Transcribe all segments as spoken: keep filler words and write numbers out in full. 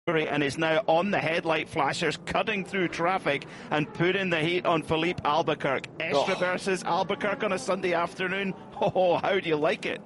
and is now on the headlight flashers, cutting through traffic and putting the heat on Philippe Albuquerque. Estre oh. versus Albuquerque on a Sunday afternoon. Oh, how do you like it?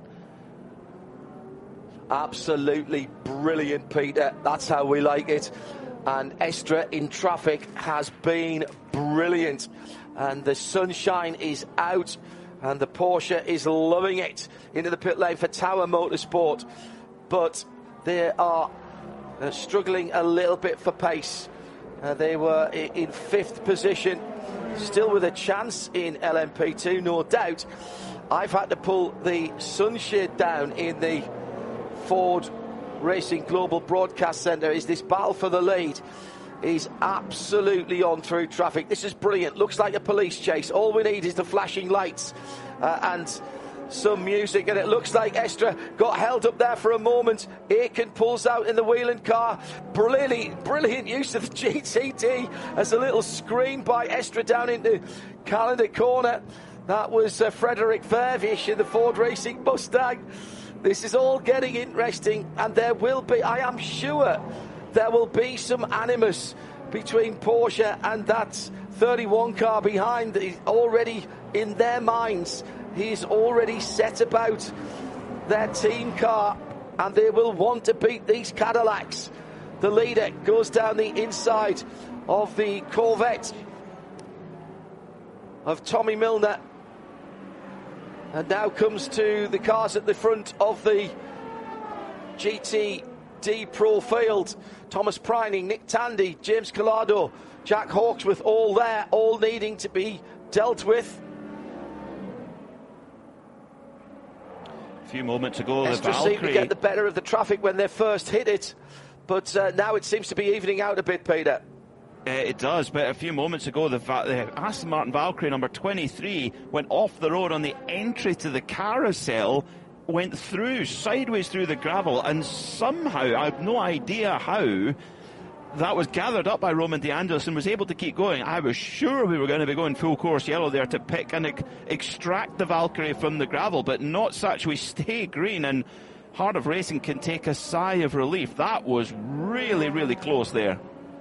Absolutely brilliant, Peter. That's how we like it. And Estre in traffic has been brilliant. And the sunshine is out. And the Porsche is loving it into the pit lane for Tower Motorsport. But they are uh, struggling a little bit for pace. Uh, they were in fifth position, still with a chance in L M P two, no doubt. I've had to pull the sunshade down in the Ford Racing Global Broadcast Centre. Is this battle for the lead is absolutely on through traffic. This is brilliant. Looks like a police chase. All we need is the flashing lights uh, and some music, and it looks like Estre got held up there for a moment. Aitken pulls out in the Whelen car. Brilliant, brilliant use of the G T D as a little screen by Estre down into Calendar Corner. That was uh, Frederick Vervish in the Ford Racing Mustang. This is all getting interesting, and there will be, I am sure, there will be some animus between Porsche and that thirty-one car behind. Already in their minds, he's already set about their team car, and they will want to beat these Cadillacs. The leader goes down the inside of the Corvette of Tommy Milner, and now comes to the cars at the front of the G T D Pro field. Thomas Preining, Nick Tandy, James Collado, Jack Hawksworth, all there, all needing to be dealt with. A few moments ago, Estre the Valkyrie seemed to get the better of the traffic when they first hit it, but uh, now it seems to be evening out a bit, Peter. Uh, it does, but a few moments ago, the, the Aston Martin Valkyrie number twenty-three went off the road on the entry to the carousel, went through, sideways through the gravel, and somehow, I have no idea how, that was gathered up by Roman De Angelis and was able to keep going. I was sure we were going to be going full course yellow there to pick and ex- extract the Valkyrie from the gravel, but not such. We stay green, and Heart of Racing can take a sigh of relief. That was really, really close there.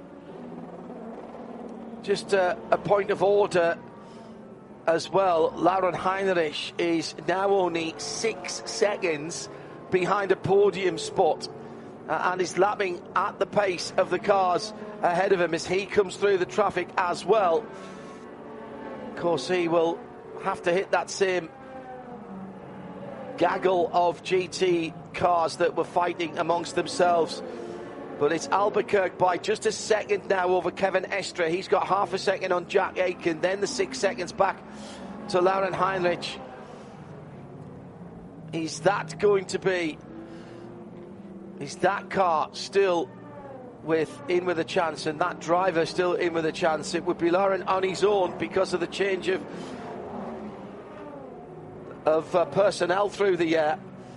Just uh, a point of order as well. Lauren Heinrich is now only six seconds behind a podium spot uh, and is lapping at the pace of the cars ahead of him as he comes through the traffic as well. Of course, he will have to hit that same gaggle of G T cars that were fighting amongst themselves. But it's Albuquerque by just a second now over Kevin Estre. He's got half a second on Jack Aitken, then the six seconds back to Lauren Heinrich. Is that going to be, is that car still with in with a chance, and that driver still in with a chance? It would be Lauren on his own because of the change of of uh, personnel through the air.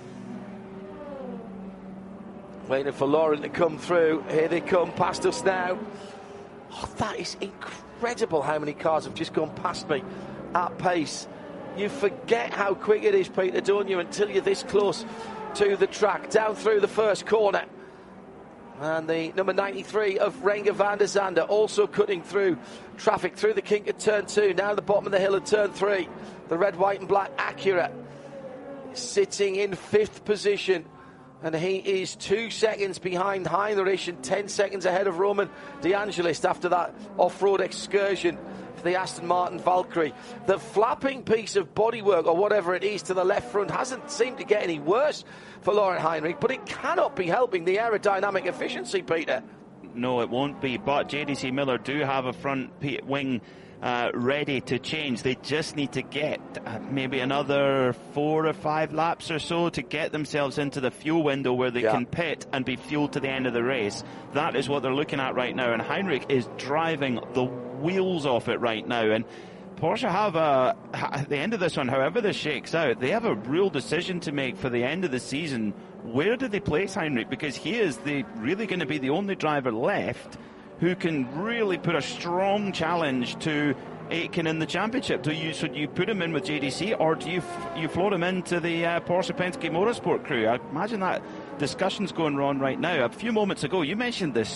Waiting for Lauren to come through. Here they come past us now. Oh, that is incredible how many cars have just gone past me at pace. You forget how quick it is, Peter, don't you, until you're this close to the track. Down through the first corner. And the number ninety-three of Renger van der Zande also cutting through traffic through the kink at turn two. Now the bottom of the hill at turn three. The red, white and black Acura sitting in fifth position. And he is two seconds behind Heinrich and ten seconds ahead of Roman De Angelis after that off-road excursion for the Aston Martin Valkyrie. The flapping piece of bodywork, or whatever it is, to the left front hasn't seemed to get any worse for Lauren Heinrich, but it cannot be helping the aerodynamic efficiency, Peter. No, it won't be, but J D C Miller do have a front wing Uh, ready to change. They just need to get uh, maybe another four or five laps or so to get themselves into the fuel window where they yeah. can pit and be fueled to the end of the race. That is what they're looking at right now, and Heinrich is driving the wheels off it right now. And Porsche have a, at the end of this one, however this shakes out, they have a real decision to make for the end of the season. Where do they place Heinrich? Because he is the really going to be the only driver left who can really put a strong challenge to Aitken in the championship. Do you, should you put him in with J D C, or do you you float him into the uh, Porsche Penske Motorsport crew? I imagine that discussion's going on right now. A few moments ago, you mentioned this